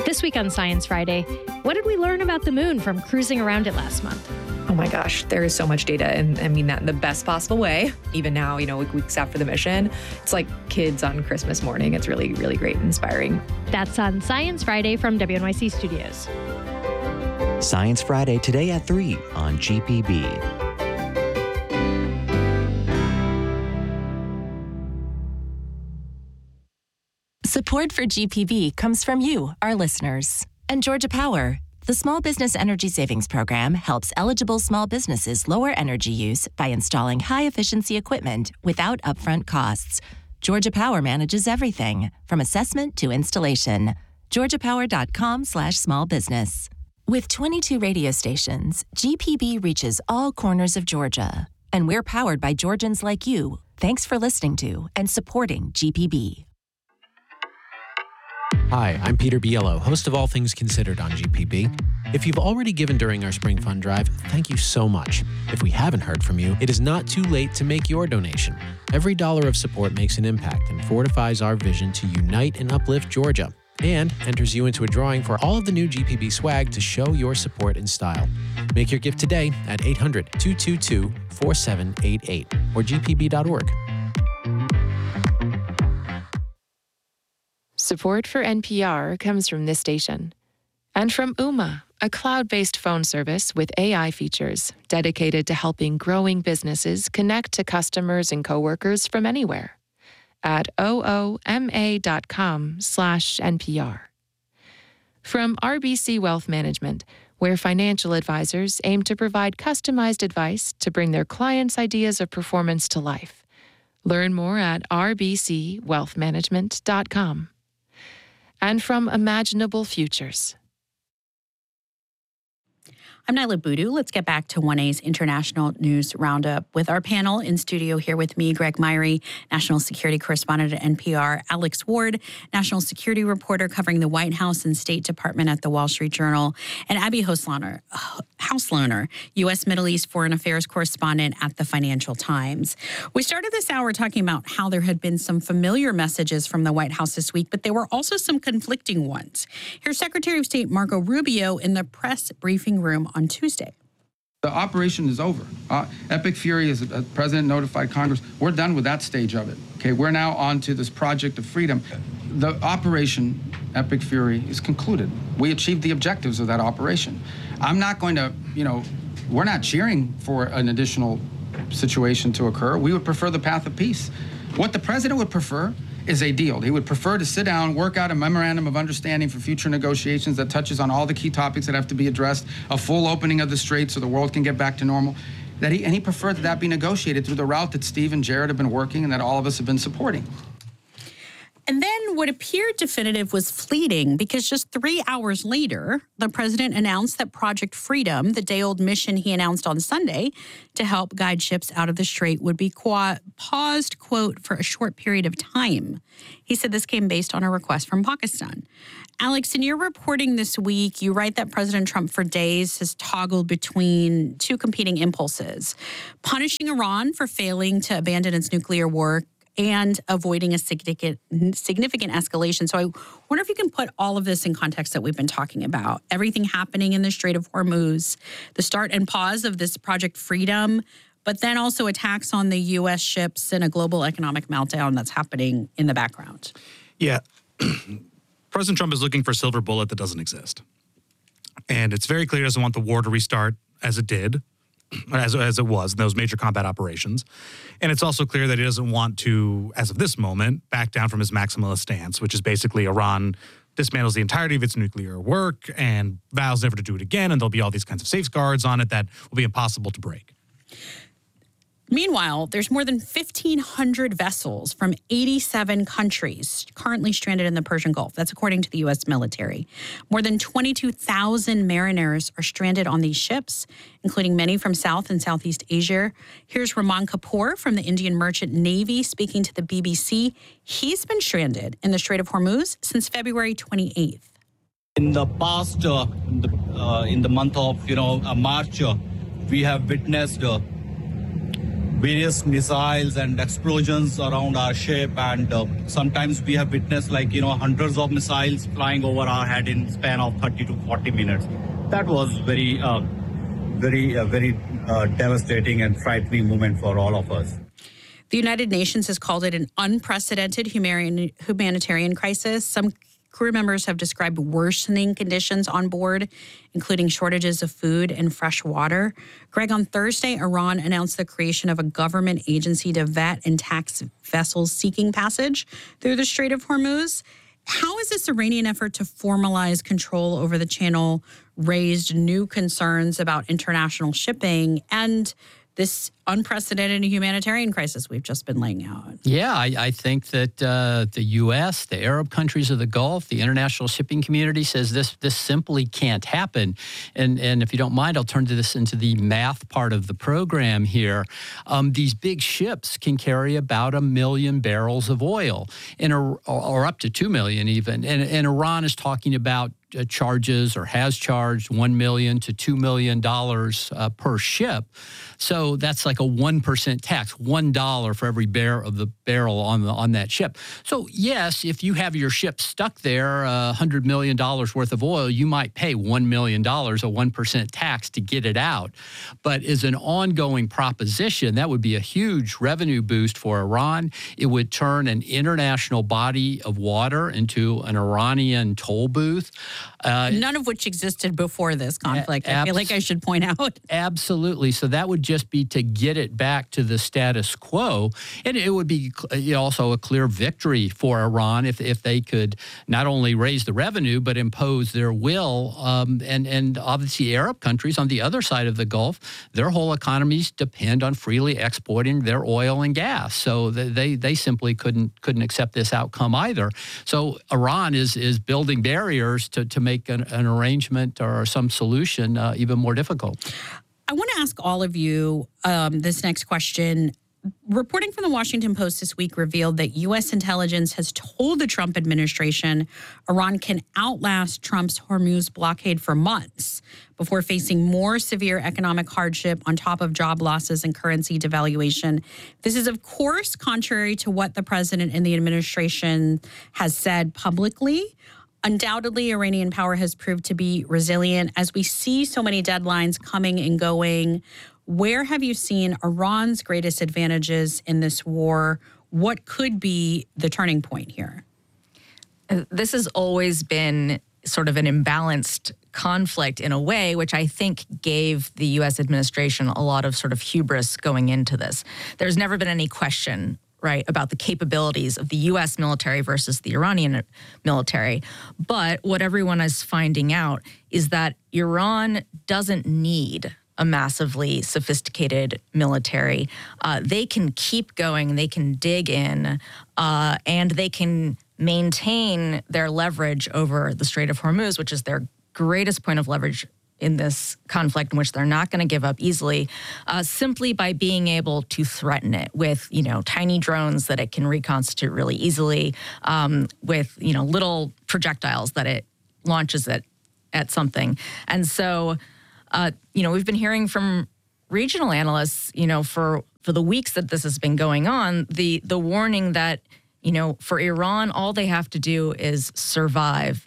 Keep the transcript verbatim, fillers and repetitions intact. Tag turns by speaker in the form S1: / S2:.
S1: This week on Science Friday, what did we learn about the moon from cruising around it last month?
S2: Oh my gosh, there is so much data, and I mean that in the best possible way. Even now, you know, weeks after the mission, it's like kids on Christmas morning. It's really, really great and inspiring.
S1: That's on Science Friday from W N Y C Studios.
S3: Science Friday today at three on G P B.
S4: Support for G P B comes from you, our listeners. And Georgia Power. The Small Business Energy Savings Program helps eligible small businesses lower energy use by installing high-efficiency equipment without upfront costs. Georgia Power manages everything, from assessment to installation. georgiapower.com slash small business. With twenty-two radio stations, G P B reaches all corners of Georgia. And we're powered by Georgians like you. Thanks for listening to and supporting G P B.
S5: Hi, I'm Peter Biello, host of All Things Considered on G P B. If you've already given during our Spring Fund Drive, thank you so much. If we haven't heard from you, it is not too late to make your donation. Every dollar of support makes an impact and fortifies our vision to unite and uplift Georgia, and enters you into a drawing for all of the new G P B swag to show your support and style. Make your gift today at eight hundred, two two two, four seven eight eight or g p b dot org.
S6: Support for N P R comes from this station and from Ooma, a cloud-based phone service with A I features dedicated to helping growing businesses connect to customers and coworkers from anywhere at ooma.com slash NPR. From R B C Wealth Management, where financial advisors aim to provide customized advice to bring their clients' ideas of performance to life. Learn more at r b c wealth management dot com. And from Imaginable Futures.
S7: I'm Nyla Boodoo. Let's get back to one A's International News Roundup with our panel. In studio here with me, Greg Myrie, National Security Correspondent at N P R, Alex Ward, National Security Reporter covering the White House and State Department at the Wall Street Journal, and Abby Hauslohner, Hauslohner, U S Middle East Foreign Affairs Correspondent at the Financial Times. We started this hour talking about how there had been some familiar messages from the White House this week, but there were also some conflicting ones. Here's Secretary of State Marco Rubio in the press briefing room on Tuesday.
S8: The operation is over. Uh, Epic Fury, as the president notified Congress, we're done with that stage of it. Okay, we're now on to this project of freedom. The operation, Epic Fury, is concluded. We achieved the objectives of that operation. I'm not going to, you know, we're not cheering for an additional situation to occur. We would prefer the path of peace. What the president would prefer is a deal. He would prefer to sit down, work out a memorandum of understanding for future negotiations that touches on all the key topics that have to be addressed, a full opening of the strait so the world can get back to normal. That he, and he preferred that that be negotiated through the route that Steve and Jared have been working and that all of us have been supporting.
S7: And then what appeared definitive was fleeting, because just three hours later, the president announced that Project Freedom, the day-old mission he announced on Sunday to help guide ships out of the strait, would be qua- paused, quote, for a short period of time. He said this came based on a request from Pakistan. Alex, in your reporting this week, you write that President Trump for days has toggled between two competing impulses: punishing Iran for failing to abandon its nuclear work and avoiding a significant significant escalation. So I wonder if you can put all of this in context that we've been talking about. Everything happening in the Strait of Hormuz, the start and pause of this Project Freedom, but then also attacks on the U S ships and a global economic meltdown that's happening in the background.
S9: Yeah. President Trump is looking for a silver bullet that doesn't exist. And it's very clear he doesn't want the war to restart as it did, as, as it was in those major combat operations. And it's also clear that he doesn't want to, as of this moment, back down from his maximalist stance, which is basically Iran dismantles the entirety of its nuclear work and vows never to do it again, and there'll be all these kinds of safeguards on it that will be impossible to break.
S7: Meanwhile, there's more than fifteen hundred vessels from eighty-seven countries currently stranded in the Persian Gulf. That's according to the U S military. More than twenty-two thousand mariners are stranded on these ships, including many from South and Southeast Asia. Here's Raman Kapoor from the Indian Merchant Navy speaking to the B B C. He's been stranded in the Strait of Hormuz since February twenty-eighth.
S10: In the past, uh, in, the, uh, in the month of, you know, uh, March, uh, we have witnessed uh, various missiles and explosions around our ship, and uh, sometimes we have witnessed like you know hundreds of missiles flying over our head in span of thirty to forty minutes. That was very uh, very uh, very uh, devastating and frightening moment for all of us.
S7: The United Nations has called it an unprecedented humanitarian humanitarian crisis. Some crew members have described worsening conditions on board, including shortages of food and fresh water. Greg, on Thursday, Iran announced the creation of a government agency to vet and tax vessels seeking passage through the Strait of Hormuz. How has this Iranian effort to formalize control over the channel raised new concerns about international shipping and this unprecedented humanitarian crisis we've just been laying out?
S11: Yeah, I, I think that uh, the U S, the Arab countries of the Gulf, the international shipping community says this this simply can't happen. And and if you don't mind, I'll turn to this into the math part of the program here. Um, these big ships can carry about a million barrels of oil, in a, or up to two million even. And, and Iran is talking about uh, charges or has charged one million dollars to two million dollars uh, per ship. So that's like a one percent tax, one dollar for every barrel of the barrel on the on that ship. So yes, if you have your ship stuck there, uh, one hundred million dollars worth of oil, you might pay one million dollars, a one percent tax to get it out. But as an ongoing proposition, that would be a huge revenue boost for Iran. It would turn an international body of water into an Iranian toll booth.
S7: Uh, None of which existed before this conflict. Abs- I feel like I should point out.
S11: Absolutely. So that would just be to get it back to the status quo. And it would be also a clear victory for Iran if, if they could not only raise the revenue, but impose their will. Um, and, and obviously Arab countries on the other side of the Gulf, their whole economies depend on freely exporting their oil and gas. So they, they simply couldn't couldn't accept this outcome either. So Iran is, is building barriers to, to make an, an arrangement or some solution uh, even more difficult.
S7: I want to ask all of you um, this next question. Reporting from the Washington Post this week revealed that U S intelligence has told the Trump administration Iran can outlast Trump's Hormuz blockade for months before facing more severe economic hardship on top of job losses and currency devaluation. This is, of course, contrary to what the president and the administration has said publicly. Undoubtedly, Iranian power has proved to be resilient. As we see so many deadlines coming and going, where have you seen Iran's greatest advantages in this war? What could be the turning point here?
S2: This has always been sort of an imbalanced conflict in a way, which I think gave the U S administration a lot of sort of hubris going into this. There's never been any question, right, about the capabilities of the U S military versus the Iranian military. But what everyone is finding out is that Iran doesn't need a massively sophisticated military. Uh, they can keep going, they can dig in, uh, and they can maintain their leverage over the Strait of Hormuz, which is their greatest point of leverage in this conflict, in which they're not going to give up easily, uh, simply by being able to threaten it with, you know, tiny drones that it can reconstitute really easily, um, with, you know, little projectiles that it launches at, at something. And so, uh, you know, we've been hearing from regional analysts, you know, for, for the weeks that this has been going on, the the warning that, you know, for Iran, all they have to do is survive